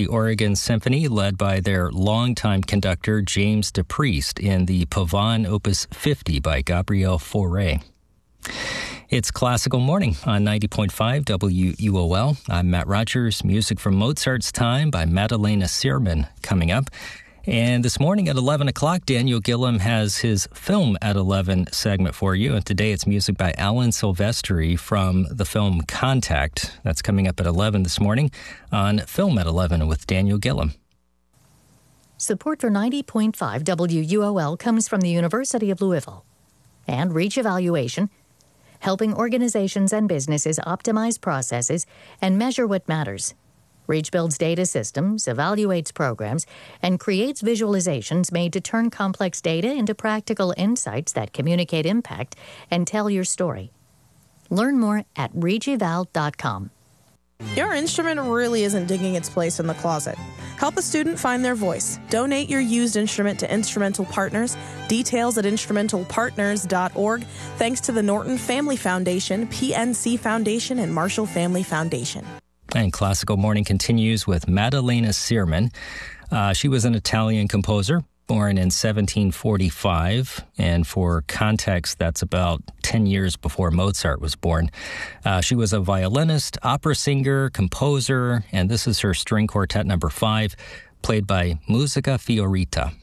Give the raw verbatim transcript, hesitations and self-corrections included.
the Oregon Symphony, led by their longtime conductor, James DePriest, in the Pavane Opus fifty by Gabriel Fauré. It's Classical Morning on ninety point five W U O L. I'm Matt Rogers. Music from Mozart's Time by Madalena Searman coming up. And this morning at eleven o'clock, Daniel Gillam has his Film at eleven segment for you. And today it's music by Alan Silvestri from the film Contact. That's coming up at eleven this morning on Film at eleven with Daniel Gillam. Support for ninety point five W U O L comes from the University of Louisville and Reach Evaluation, helping organizations and businesses optimize processes and measure what matters. Reach builds data systems, evaluates programs, and creates visualizations made to turn complex data into practical insights that communicate impact and tell your story. Learn more at reach eval dot com. Your instrument really isn't digging its place in the closet. Help a student find their voice. Donate your used instrument to Instrumental Partners. Details at instrumental partners dot org. Thanks to the Norton Family Foundation, P N C Foundation, and Marshall Family Foundation. And Classical Morning continues with Madalena Searman. Uh, she was an Italian composer, born in seventeen forty-five, and for context, that's about ten years before Mozart was born. Uh, she was a violinist, opera singer, composer, and this is her string quartet number five, played by Musica Fiorita.